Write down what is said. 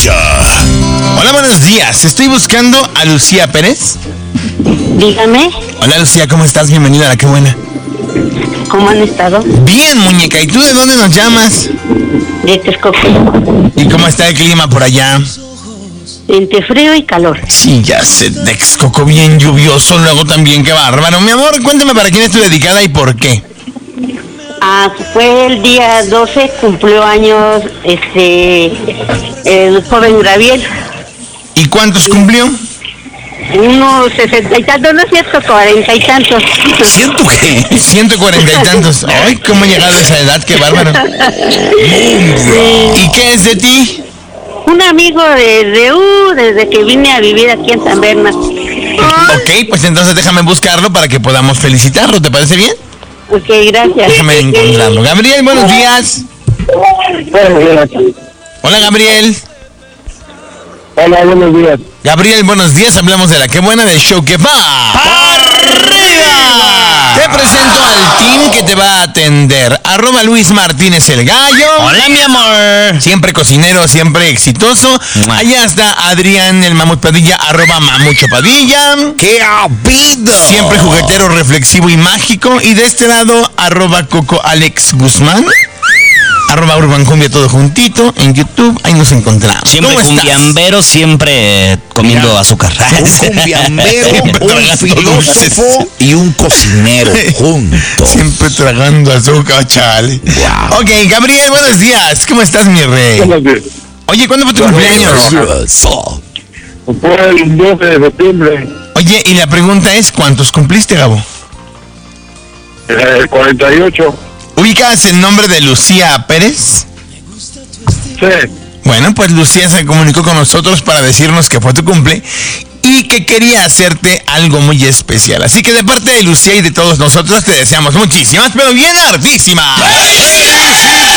Padilla. Hola, buenos días. Estoy buscando a Lucía Pérez. Dígame, Hola, Lucía, ¿cómo estás? Bienvenida a La Qué Buena. ¿cómo han estado? Bien, muñeca. ¿Y tú de dónde nos llamas? De Texcoco. ¿Y cómo está el clima por allá? Entre frío y calor. Sí, ya sé, Texcoco bien lluvioso, luego también, qué bárbaro. Mi amor, cuéntame para quién estoy dedicada y por qué. Fue el día 12, cumplió años el joven Gabriel. ¿Y cuántos cumplió? Unos 60 y tantos, no es cierto, 40 y tantos. ¿Siento qué? 140 y tantos. Ay, ¿cómo he llegado a esa edad? Qué bárbaro. ¿Y qué es de ti? Un amigo desde que vine a vivir aquí en San Bernardo. Ok, pues entonces déjame buscarlo para que podamos felicitarlo, ¿te parece bien? Ok, gracias. Déjame encontrarlo. Gabriel, buenos días. Hola, Gabriel. Hola, buenos días. Gabriel, buenos días. Hablamos de La Qué Buena, del show que va arriba. Te presento al team que te va a atender. @ Luis Martínez el Gallo. Hola, mi amor. Siempre cocinero, siempre exitoso. Allá está Adrián el Mamut Padilla, @ Mamucho Padilla. ¡Qué habido! Siempre juguetero, reflexivo y mágico. Y de este lado, @ Coco Alex Guzmán. @ Urban Cumbia, todo juntito en YouTube, ahí nos encontramos. Siempre ¿Cómo estás? cumbiambero, siempre comiendo azúcar. Un cumbiambero, Siempre un tragando filósofo dulces. y un cocinero juntos. Siempre tragando azúcar, chale. Wow. Ok, Gabriel, buenos días. ¿Cómo estás, mi rey? Buenos días. Oye, ¿cuándo fue tu cumpleaños? Fue el 12 de septiembre, Oye, y la pregunta es, ¿cuántos cumpliste, Gabo? 48. ¿Ubicas el nombre de Lucía Pérez? Sí. Bueno, pues Lucía se comunicó con nosotros para decirnos que fue tu cumple y que quería hacerte algo muy especial. Así que de parte de Lucía y de todos nosotros te deseamos muchísimas, pero bien hartísimas.